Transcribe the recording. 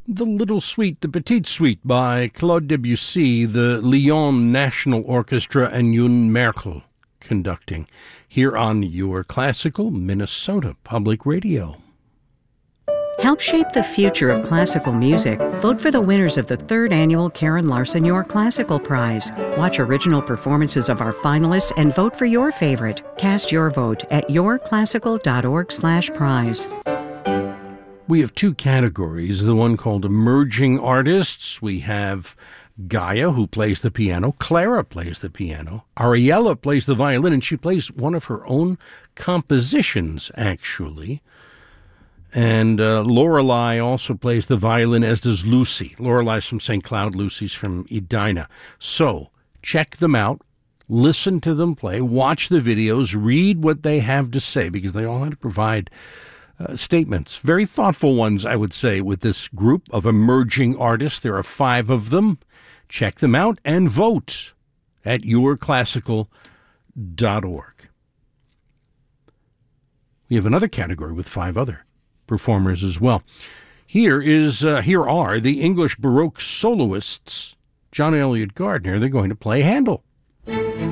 The Little Suite, the Petite Suite by Claude Debussy, the Lyon National Orchestra, and Youn Merkel conducting here on Your Classical Minnesota Public Radio. Help shape the future of classical music. Vote for the winners of the 3rd annual Karen Larson Your Classical Prize. Watch original performances of our finalists and vote for your favorite. Cast your vote at yourclassical.org/prize. We have 2 categories, the one called Emerging Artists. We have Gaia, who plays the piano. Clara plays the piano. Ariella plays the violin, and she plays one of her own compositions, actually. And Lorelei also plays the violin, as does Lucy. Lorelei's from St. Cloud, Lucy's from Edina. So check them out, listen to them play, watch the videos, read what they have to say, because they all had to provide statements. Very thoughtful ones, I would say, with this group of emerging artists. There are 5 of them. Check them out and vote at yourclassical.org. We have another category with 5 other performers as well. Here are the English Baroque soloists, John Elliott Gardner. They're going to play Handel.